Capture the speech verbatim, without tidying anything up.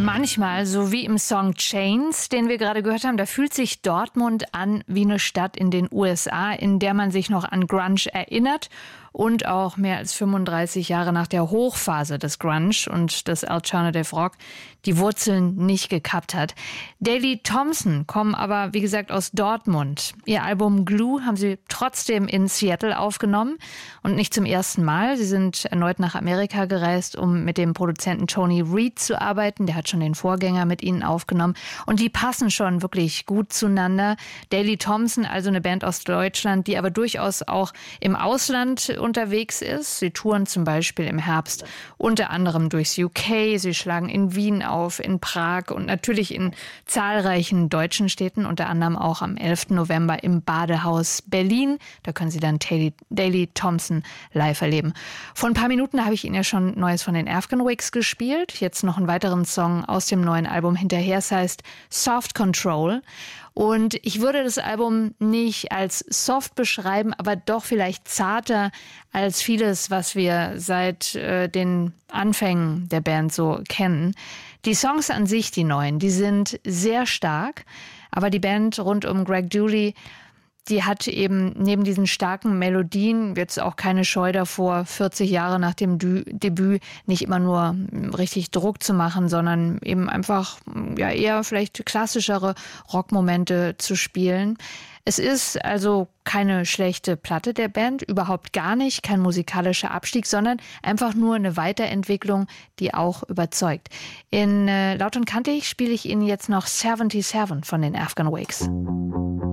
Manchmal, so wie im Song Chains, den wir gerade gehört haben, da fühlt sich Dortmund an wie eine Stadt in den U S A, in der man sich noch an Grunge erinnert und auch mehr als fünfunddreißig Jahre nach der Hochphase des Grunge und des Alternative Rock die Wurzeln nicht gekappt hat. Daley Thompson kommen aber, wie gesagt, aus Dortmund. Ihr Album Glue haben sie trotzdem in Seattle aufgenommen und nicht zum ersten Mal. Sie sind erneut nach Amerika gereist, um mit dem Produzenten Tony Reed zu arbeiten. Der hat schon den Vorgänger mit ihnen aufgenommen und die passen schon wirklich gut zueinander. Daley Thompson, also eine Band aus Deutschland, die aber durchaus auch im Ausland unterwegs ist. Sie touren zum Beispiel im Herbst unter anderem durchs U K. Sie schlagen in Wien auf, in Prag und natürlich in zahlreichen deutschen Städten, unter anderem auch am elften November im Badehaus Berlin. Da können Sie dann Daley Thompson live erleben. Vor ein paar Minuten habe ich Ihnen ja schon Neues von den Afghan-Wigs gespielt. Jetzt noch einen weiteren Song aus dem neuen Album hinterher. Es heißt Soft Control. Und ich würde das Album nicht als soft beschreiben, aber doch vielleicht zarter als vieles, was wir seit äh, den Anfängen der Band so kennen. Die Songs an sich, die neuen, die sind sehr stark, aber die Band rund um Greg Dulli, die hat eben neben diesen starken Melodien jetzt auch keine Scheu davor, vierzig Jahre nach dem Dü- Debüt nicht immer nur richtig Druck zu machen, sondern eben einfach ja eher vielleicht klassischere Rockmomente zu spielen. Es ist also keine schlechte Platte der Band, überhaupt gar nicht, kein musikalischer Abstieg, sondern einfach nur eine Weiterentwicklung, die auch überzeugt. In äh, Laut und Kantig spiele ich Ihnen jetzt noch siebenundsiebzig von den Afghan Wigs.